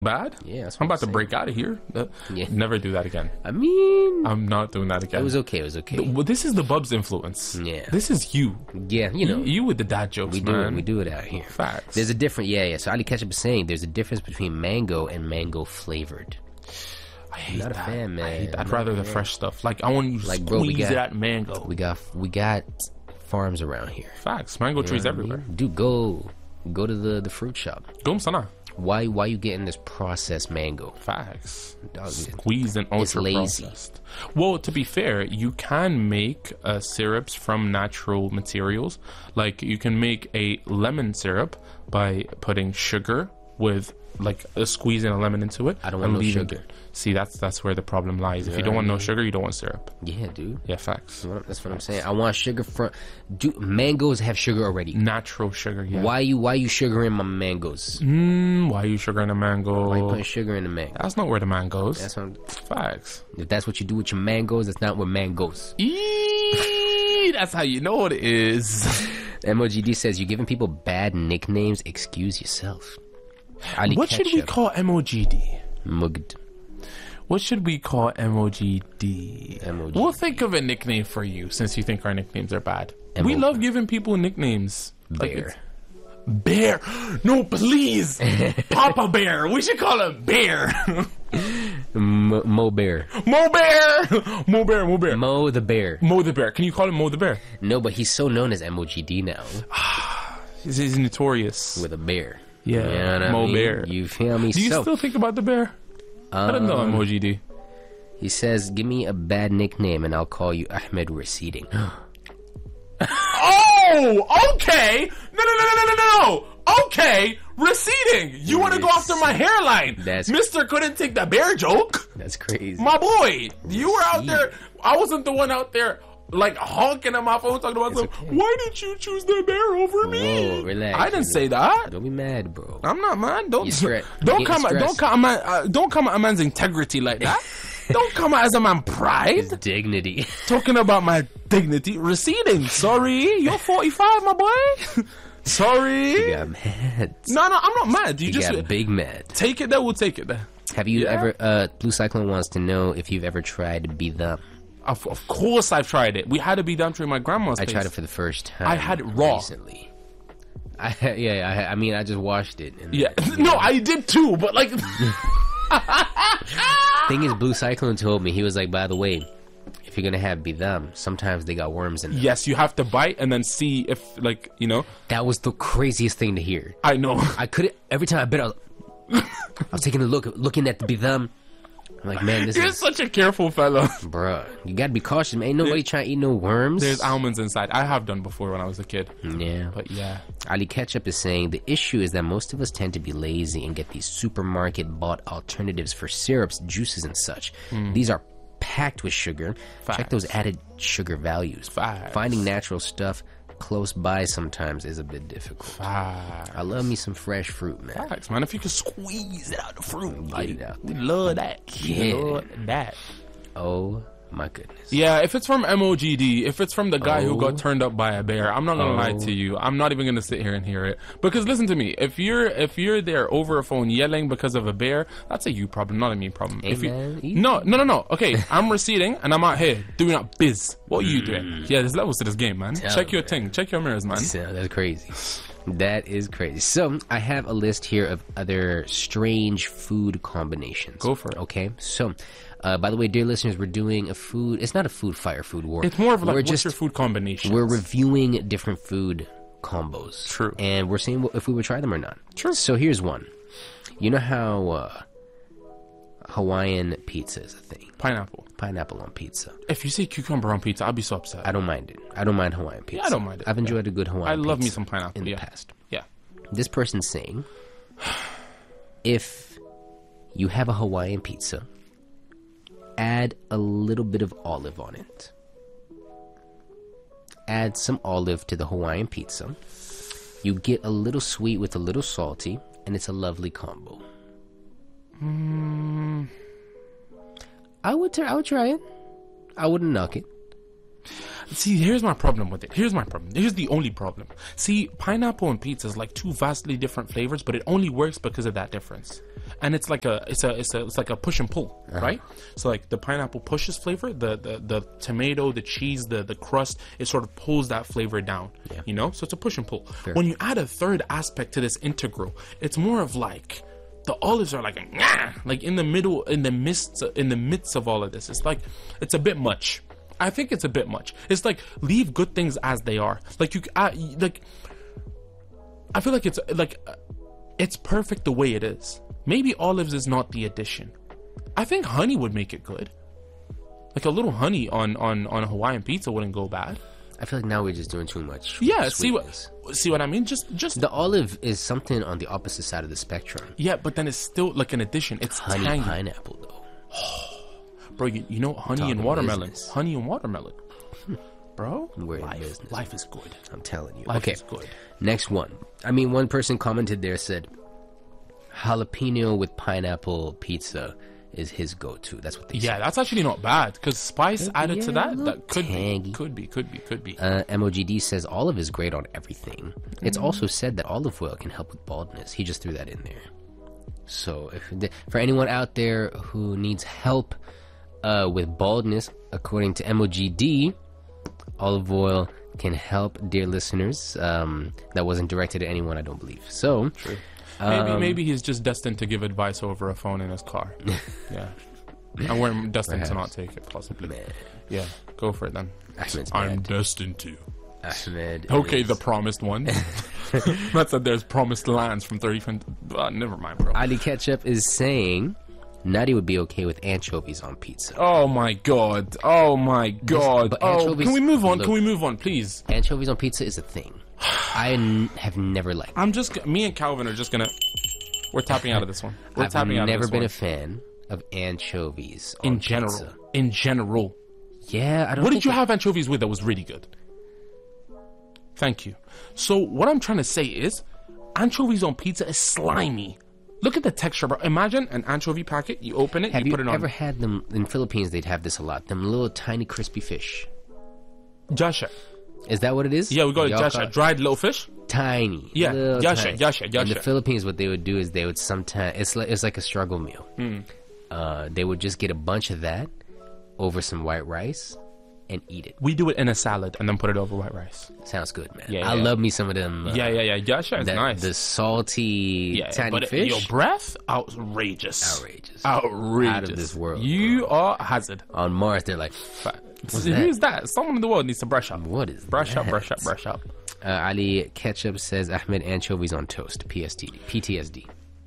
bad. Yeah, that's I'm what about to break out of here. Yeah. Never do that again. I mean, I'm not doing that again. it was okay. It was okay. Well, this is the Bubs influence. Yeah. This is you. Yeah, you know. You with the dad jokes, man. We do it out here. Facts. There's a different, yeah. So Ali Ketchup is saying there's a difference between mango and mango flavored. I hate Not a that. fan, man. I hate that. I'd Not rather a the fan. fresh stuff. Like, I want you to Like, squeeze bro, we got- that mango. We got farms around here. Facts. Mango trees You know what I everywhere. mean? Dude, go to the fruit shop. Gum sana. Why you getting this processed mango? Facts. Dog, Squeezed and it's ultra lazy. processed. Well, to be fair, you can make syrups from natural materials. Like, you can make a lemon syrup by putting sugar with like squeezing a lemon into it. I don't want and no leaving sugar. it. See, that's where the problem lies. If you don't want no sugar, you don't want syrup. Yeah, dude. Yeah, facts. That's what I'm saying. I want sugar from. Dude, mangoes have sugar already. Natural sugar. Yeah. Why you sugaring my mangoes? Why are you sugaring a mango? Why you putting sugar in the mango? That's not where the man goes. That's what I'm, Facts. if that's what you do with your mangoes, that's not where mangoes. Eee, that's how you know what it is. MOGD says you're giving people bad nicknames. Excuse yourself. Ali What should we Ketchup. call MOGD? Mugged. What should we call MOGD? MOGD. We'll think of a nickname for you since you think our nicknames are bad. MO. We love giving people nicknames. Like Bear. it's- Bear. No, please. Papa Bear. We should call him Bear. Mo Bear. Mo Bear. Mo Bear. Mo Bear. Mo the Bear. Mo the Bear. Can you call him Mo the Bear? No, but he's so known as MOGD now. He's notorious. With a bear. Yeah, You know what I Mo mean? Bear. You feel me? Do you So, still think about the bear? I don't know, MOGD. he says, give me a bad nickname and I'll call you Ahmed Receding. Oh, okay. No. Okay, receding. You want to go after my hairline? That's- Mister couldn't take the bear joke. That's crazy. My boy, you were out there. I wasn't the one out there like honking at my phone talking about something. okay. Why did you choose the bear over me? Whoa, relax. I didn't say that. Don't be mad, bro. I'm not man. Don't You stress- don't you come getting don't come at a man's integrity like that. Don't come at as a man pride. Dignity. Talking about my dignity receding. Sorry, you're 45, my boy. Sorry. You got mad. No, I'm not mad. You You just got big mad. take it there. We'll take it there. Have you Yeah. ever, Blue Cyclone wants to know if you've ever tried to be them. Of course, I've tried it. We had to be done during my grandma's. I place. tried it for the first time. I had it raw. Recently. I mean, I just washed it. And, Yeah, no, I did too. But like, Thing is, Blue Cyclone told me, he was like, by the way, if you're gonna have be them, sometimes they got worms in them. yes, you have to bite and then see if, like, you know. That was the craziest thing to hear. I know. I couldn't. Every time I bit, I was taking a look, looking at the be them. I'm like, man, this You're is, such a careful fellow. bruh. You gotta be cautious, man. Ain't nobody trying to eat no worms. There's almonds inside. I have done before when I was a kid. Yeah. But yeah, Ali Ketchup is saying the issue is that most of us tend to be lazy and get these supermarket bought alternatives for syrups, juices, and such. These are packed with sugar. Check Facts. those added sugar values. Facts. Finding natural stuff close by sometimes is a bit difficult. I love me some fresh fruit, man. facts, man. If you can squeeze it out the fruit, like, it out. we love that. Yeah. We love that. Oh my goodness. Yeah, if it's from MOGD, if it's from the guy who Oh. got turned up by a bear, I'm not gonna lie to you. I'm not even gonna sit here and hear it. Because listen to me, if you're there over a phone yelling because of a bear, that's a you problem, not a me problem. Hey, If you, man, easy. no. Okay, I'm receding and I'm out here doing up biz. What are you doing? Yeah, there's levels to this game, man. Tell Check me, your man. thing. Check your mirrors, man. So, that's crazy. That is crazy. So I have a list here of other strange food combinations. Go for it. Okay. So, by the way, dear listeners, we're doing a food. It's not a food fire, food war. It's more of like, we're what's your food combination? We're reviewing different food combos. True. And we're seeing if we would try them or not. True. So here's one. You know how Hawaiian pizza is a thing. Pineapple. Pineapple on pizza. If you say cucumber on pizza, I'd be so upset. I don't mind it. I don't mind Hawaiian pizza. I don't mind it. I've enjoyed a good I Hawaiian love me pizza some pineapple. in the Yeah. past. Yeah. This person's saying, if you have a Hawaiian pizza, add a little bit of olive on it. Add some olive to the Hawaiian pizza. You get a little sweet with a little salty, and it's a lovely combo. I would try it. I wouldn't knock it. See, here's my problem with it. Here's the only problem. See, pineapple and pizza is like two vastly different flavors, but it only works because of that difference. and it's like it's like a push and pull, right? So like the pineapple pushes flavor, the tomato, the cheese, the crust, it sort of pulls that flavor down, you know. So it's a push and pull. Fair. When you add a third aspect to this integral, it's more of like the olives are like like in the middle, in the midst of all of this. It's like it's a bit much. I think it's a bit much. It's like leave good things as they are. Like like I feel like it's perfect the way it is. Maybe olives is not the addition. I think honey would make it good. Like a little honey on a Hawaiian pizza wouldn't go bad. I feel like now we're just doing too much. Yeah, sweetness. see what I mean? Just The olive is something on the opposite side of the spectrum. yeah, but then it's still like an addition. It's Honey tangy. pineapple though. Bro, you know honey Talking and watermelon. business. Honey and watermelon. Bro, We're in business. life is good. I'm telling you. Life Okay, is good. next one. I mean, one person commented there, said jalapeno with pineapple pizza is his go-to. That's what they Yeah, said. that's actually not bad because spice added to yeah, a that little could tangy. be. MOGD says olive is great on everything. It's also said that olive oil can help with baldness. He just threw that in there. So for anyone out there who needs help with baldness, according to MOGD, olive oil can help, dear listeners. That wasn't directed at anyone, I don't believe. So, True. Maybe he's just destined to give advice over a phone in his car. Yeah. And we're destined to not take it, possibly. man, Yeah, go for it then. Ahmed's I'm mad. destined to. Ahmed Okay, is- the promised one. That said, there's promised lands from 30. Never mind, bro. Ali Ketchup is saying Nadia would be okay with anchovies on pizza. Oh my god. Oh my god. but Oh, anchovies- can we move on? look- Can we move on, please? Anchovies on pizza is a thing. Have never liked it. Me and Calvin are just gonna. We're tapping out of this one. We're I've tapping out never of this been one. a fan of anchovies on In general. pizza. In general. Yeah, I don't What think did you have anchovies with that was really good? Thank you. So what I'm trying to say is, anchovies on pizza is slimy. Look at the texture, bro. Imagine an anchovy packet. You open it, Have you you put it on. ever had them in Philippines? They'd have this a lot. Them little tiny crispy fish. Jasha. Is that what it is? Yeah, we got it. Y'all Jasha. call it Dried little fish. tiny. Yeah, little Jasha, tiny. Jasha, In the Jasha. Philippines, what they would do is they would sometimes it's like a struggle meal. They would just get a bunch of that over some white rice and eat it. We do it in a salad and then put it over white rice. Sounds good, man. Yeah, I yeah. love me some of them. Yeah. Jasha is nice. The salty tiny but fish. your breath, outrageous. Outrageous. Outrageous. Out of this world, You are a hazard. On Mars, they're like, Who's that? Someone in the world needs to brush up. what is Brush up, that? brush up, brush up. Ali Ketchup says Ahmed anchovies on toast. PTSD.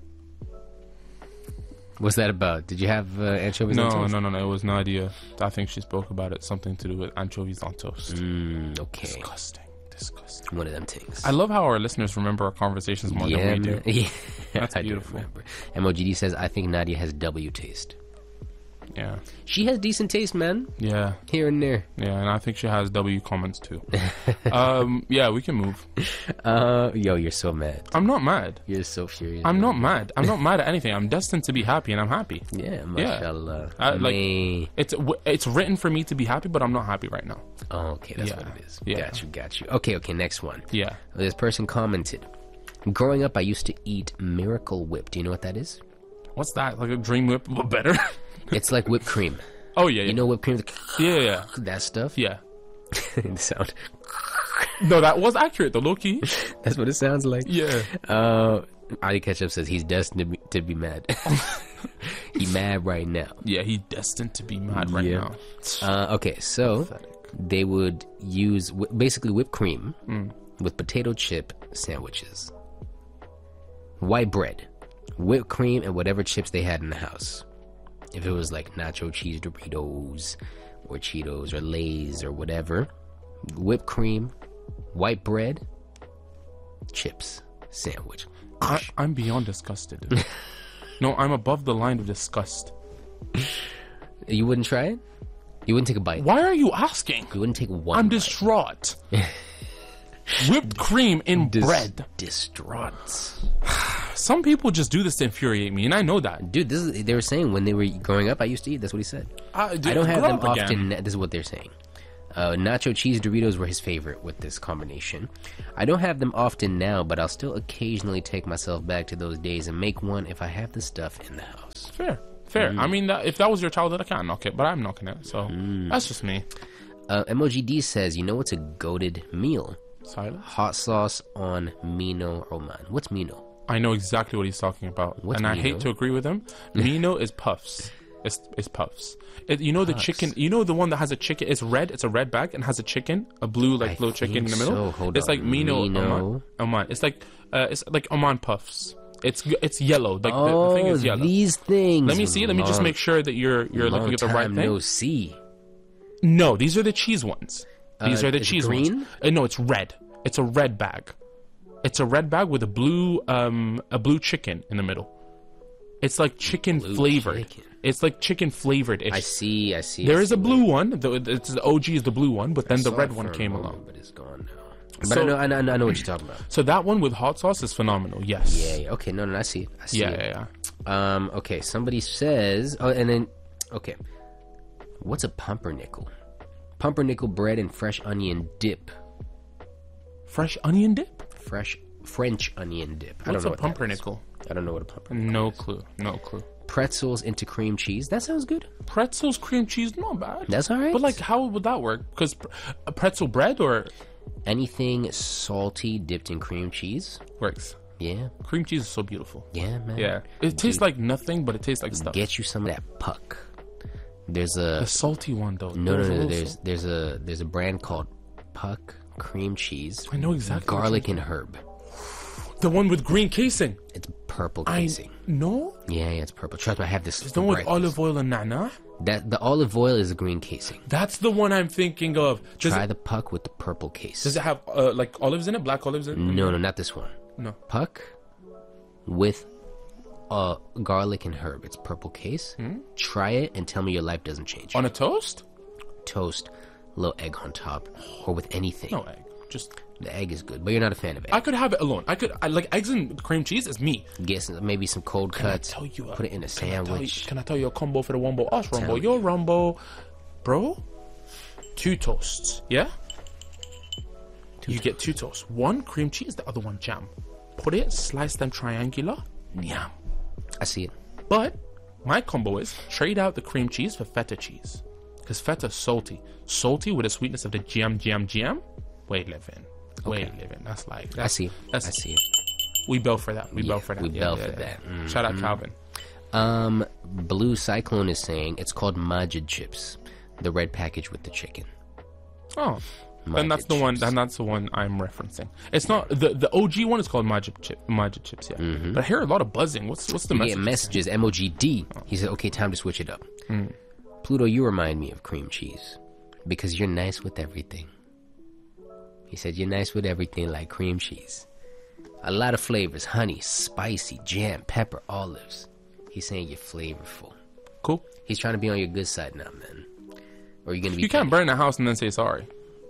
What's that about? Did you have anchovies on toast? No. It was Nadia. I think she spoke about it. Something to do with anchovies on toast. Okay. Disgusting. One of them things. I love how our listeners remember our conversations more than we do. man. Yeah, That's I do beautiful. remember. MOGD says I think Nadia has W taste. Yeah. She has decent taste, man. Yeah. Here and there. Yeah. And I think she has W comments too. Yeah, we can move. Yo, you're so mad. I'm not mad. You're so furious. I'm not mad. I'm not mad at anything. I'm destined to be happy and I'm happy. Yeah, mashallah. Like, it's written for me to be happy, but I'm not happy right now. Oh, okay, that's Yeah. what it is. Yeah. Got you. Okay, next one. Yeah. This person commented, growing up, I used to eat Miracle Whip. Do you know what that is? What's that? Like a dream whip, but better? It's like whipped cream. Oh, yeah. You know whipped cream? Yeah. That stuff? Yeah. The sound. No, that was accurate, though, low key. That's what it sounds like. Yeah. Ali Ketchup says he's destined to be mad. He mad right now. Yeah, he's destined to be mad right Yeah. now. Okay, so they would use basically whipped cream with potato chip sandwiches, white bread, whipped cream, and whatever chips they had in the house. If it was like nacho cheese Doritos or Cheetos or Lay's or whatever, whipped cream, white bread, chips, sandwich. I'm beyond disgusted. No, I'm above the line of disgust. You wouldn't try it? You wouldn't take a bite? Why are you asking? You wouldn't take one I'm bite? distraught. Whipped cream in bread. Distraught. Some people just do this to infuriate me, and I know that. Dude, they were saying when they were growing up, I used to eat. That's what he said. I Dude, don't have grow them up again. often. This is what they're saying. Nacho cheese Doritos were his favorite with this combination. I don't have them often now, but I'll still occasionally take myself back to those days and make one if I have the stuff in the house. Fair. I mean, if that was your childhood, I can't knock it, but I'm knocking it. So that's just me. MOGD says, you know what's a goated meal? Silence. Hot sauce on Mino Roman. What's Mino? I know exactly what he's talking about, What's and I Mino? hate to agree with him. Mino is puffs. It's puffs. You know the chicken. You know the one that has a chicken. It's red. It's a red bag and has a chicken, a blue I little chicken in the think middle. so. Hold It's on. like Mino. Oman. It's like Oman puffs. It's yellow. Like the thing is yellow. These things. Let me see. Let me just make sure that you're looking at the right thing. No see. No, these are the cheese ones. These are the is it cheese green? ones. No, it's red. It's a red bag. It's a red bag with a blue chicken in the middle. It's like chicken flavored. chicken. It's like chicken flavored ish. I see. There is a blue one. The OG is the blue one, but then the red one came along. But it's gone now. But So- I know what you're talking about. So that one with hot sauce is phenomenal. Yes. Yeah. Okay. No. I see. I see. Yeah. Okay. Somebody says. Oh, and then. Okay. What's a pumpernickel? Pumpernickel bread and fresh onion dip. Fresh onion dip. Fresh French onion dip. I don't What's know a what that is. pumpernickel? I don't know what a pumpernickel. No clue. No clue. Pretzels into cream cheese. That sounds good. Pretzels, cream cheese, not bad. That's all right. But like, how would that work? Because a pretzel bread or Anything salty dipped in cream cheese. works. Yeah. Cream cheese is so beautiful. Yeah, man. Yeah, it tastes like nothing, but it tastes like stuff. Get you some of that puck. There's The a salty one though. no. There's a little There's a brand called Puck cream cheese. I know exactly. what Garlic and herb. The one with green casing. It's purple casing. No, Yeah, it's purple. Trust me, I have this. the one with breakfast. olive oil and nana. That the olive oil is a green casing. That's the one I'm thinking of. Try the Puck with the purple case. Does it have like olives in it? Black olives in it? No, not this one. No. Puck with garlic and herb. It's purple case. Try it and tell me your life doesn't change. On a toast? Toast, little egg on top, or with anything. No egg. Just The egg is good, but you're not a fan of egg. I could have it alone. I like eggs and cream cheese is me. Get maybe some cold cuts. Tell you Put it in a sandwich. Can I tell you a combo for the Wumbo? Us Rumbo. Tell Your Rumbo. Bro, 2 toasts. Yeah? You get 2 toasts. One cream cheese, the other one jam. Put it, slice them triangular. Yum. I see it. But my combo is trade out the cream cheese for feta cheese. Because feta is salty. Salty with the sweetness of the jam. Way living. That's like... I see. I That's, see it. We bell for that. We bell for that. we bell for that. Shout out Calvin. Blue Cyclone is saying it's called Majid chips, the red package with the chicken. Oh, Majid and that's the one. chips. And that's the one I'm referencing. It's not the OG one is called Majid chips. Yeah, but I hear a lot of buzzing. What's the We message? get messages. MOGD. He said, "Okay, time to switch it up." Pluto, you remind me of cream cheese because you're nice with everything. He said you're nice with everything like cream cheese. A lot of flavors: honey, spicy, jam, pepper, olives. He's saying you're flavorful. Cool. He's trying to be on your good side now, man. Or are you gonna be? You can't burn the house and then say sorry.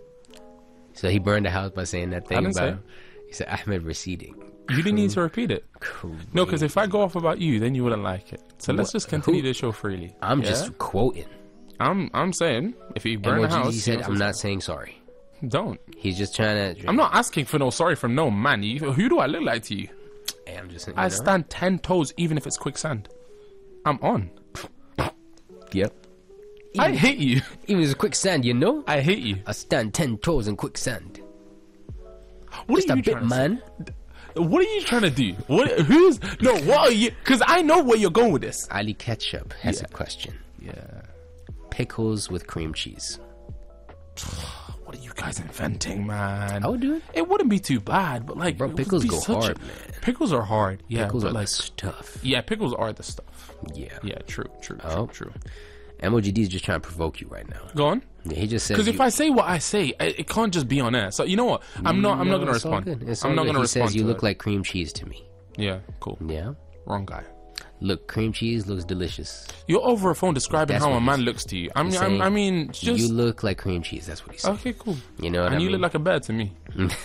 So he burned the house by saying that thing didn't about say him. He said Ahmed receding. You didn't need to repeat it. Cool. No, because if I go off about you, then you wouldn't like it. So let's just continue the show freely. I'm Yeah? just quoting. I'm saying if you burn the house, He said you I'm not saying sorry. don't. He's just trying to. I'm not asking for no sorry from no man. Who do I look like to you? Hey, I'm just. I stand 10 toes even if it's quicksand. I'm on. Yep. I hate you. Even as a quicksand, you know. I hate you. I stand 10 toes in quicksand. What Just are a you bit, trying to say? man. What are you trying to do? What are you? Because I know where you're going with this. Ali Ketchup has a question. Yeah. Pickles with cream cheese. What are you guys inventing, man? I would do it. It wouldn't be too bad, but like, Bro, it would pickles be go such hard, a- man. Pickles are hard. Yeah, Pickles but are like, like stuff. yeah, pickles are the stuff. Yeah. Yeah, true. Oh. True. MOGD is just trying to provoke you right now. Go on. Yeah, he just said. Because if I say what I say, it can't just be on air. So you know what? I'm not gonna respond. I'm not gonna He respond. says you to look it. like cream cheese to me. Yeah, cool. Yeah. Wrong guy. Look, cream cheese looks delicious. You're over a phone describing That's how what a he's- man looks to you. He's saying, I mean, just you look like cream cheese. That's what he said. okay, cool. You know what And I you mean? look like a bed to me.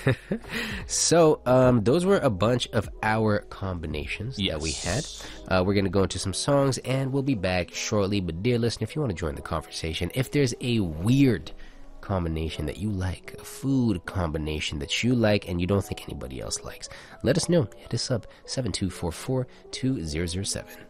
So, those were a bunch of our combinations that we had. Yes. We're going to go into some songs and we'll be back shortly. But, dear listener, if you want to join the conversation, if there's a weird combination that you like, a food combination that you like and you don't think anybody else likes. Let us know. Hit us up, 7244-2007.